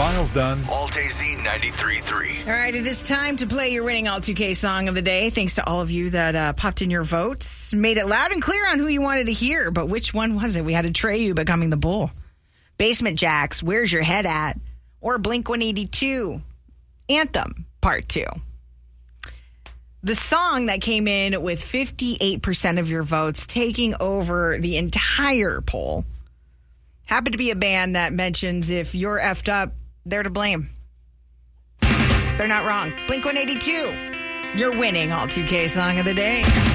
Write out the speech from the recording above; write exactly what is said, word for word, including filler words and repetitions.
File done. Alt A Z ninety-three point three. All right, it is time to play your winning All two K song of the day. Thanks to all of you that uh, popped in your votes. Made it loud and clear on who you wanted to hear, but which one was it? We had Atreyu becoming the bull. Basement Jaxx, Where's Your Head At? Or Blink one eighty-two, Anthem, Part two. The song that came in with fifty-eight percent of your votes, taking over the entire poll, happened to be a band that mentions if you're effed up, they're to blame. They're not wrong. Blink one eighty-two, you're winning All two K song of the day.